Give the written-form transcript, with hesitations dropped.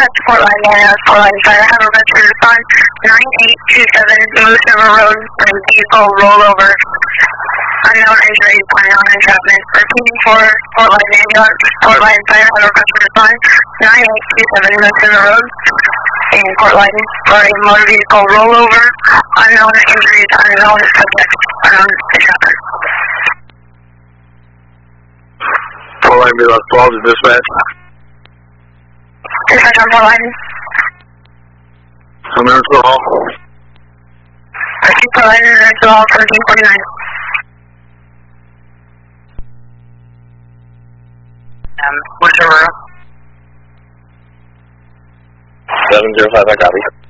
Dispatch Fort Line, Fort Line Fire, have a rescue respond 9827 Moose River Road, vehicle rollover. Unknown injuries, unknown entrapment. Repeating for Fort Line ambulance, Fort Line Fire, have a rescue respond 9827 Moose River Road, in Fort Line for a motor vehicle rollover. Unknown injuries, unknown subject, unknown entrapment. Fort Line ambulance 12 to dispatch. Dispatch on Fort Line. I'm in the hall. Rescue Fort Line, Rescue Hall 1449. What's your route? 705, I copy.